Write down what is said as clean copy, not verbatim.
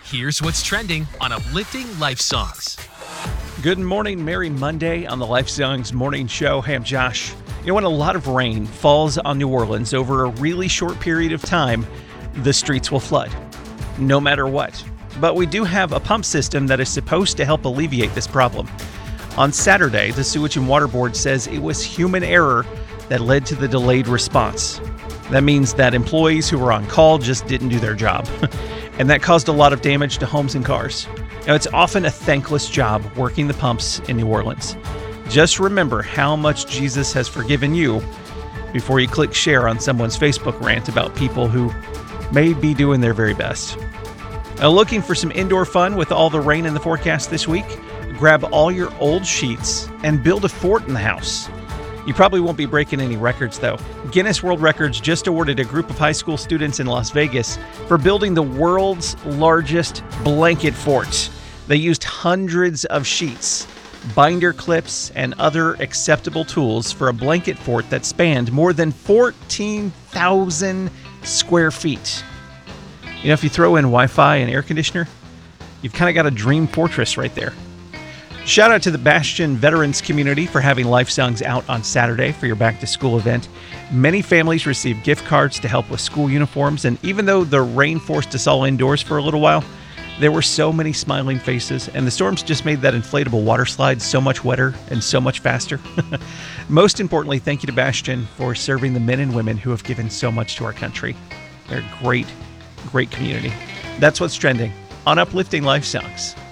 Here's what's trending on Uplifting Life Songs. Good morning, Merry Monday on the Life Songs Morning Show. Hey, I'm Josh. You know, when a lot of rain falls on New Orleans over a really short period of time, the streets will flood, no matter what. But we do have a pump system that is supposed to help alleviate this problem. On Saturday, the Sewage and Water Board says it was human error that led to the delayed response. That means that employees who were on call just didn't do their job. And that caused a lot of damage to homes and cars. Now, it's often a thankless job working the pumps in New Orleans. Just remember how much Jesus has forgiven you before you click share on someone's Facebook rant about people who may be doing their very best. Now, looking for some indoor fun with all the rain in the forecast this week? Grab all your old sheets and build a fort in the house. You probably won't be breaking any records, though. Guinness World Records just awarded a group of high school students in Las Vegas for building the world's largest blanket fort. They used hundreds of sheets, binder clips, and other acceptable tools for a blanket fort that spanned more than 14,000 square feet. You know, if you throw in Wi-Fi and air conditioner, you've kind of got a dream fortress right there. Shout out to the Bastion Veterans community for having Life Songs out on Saturday for your back-to-school event. Many families received gift cards to help with school uniforms, and even though the rain forced us all indoors for a little while, there were so many smiling faces, and the storms just made that inflatable water slide so much wetter and so much faster. Most importantly, thank you to Bastion for serving the men and women who have given so much to our country. They're a great, great community. That's what's trending on Uplifting Life Songs.